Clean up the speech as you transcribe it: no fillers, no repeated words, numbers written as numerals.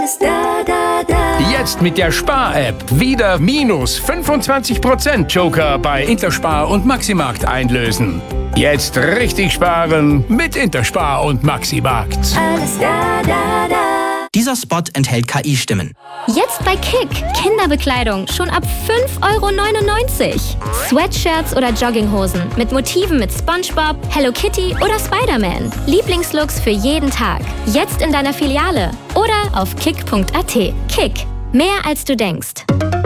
Jetzt mit der Spar-App wieder minus 25% Joker bei Interspar und Maximarkt einlösen. Jetzt richtig sparen mit Interspar und Maximarkt. Dieser Spot enthält KI-Stimmen. Jetzt bei Kick. Kinderbekleidung schon ab 5,99 €. Sweatshirts oder Jogginghosen mit Motiven mit SpongeBob, Hello Kitty oder Spider-Man. Lieblingslooks für jeden Tag. Jetzt in deiner Filiale oder auf kick.at. Kick. Mehr als du denkst.